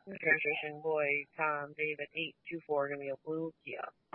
Transportation Lloyd, Tom, David, 824, give me a blue Kia.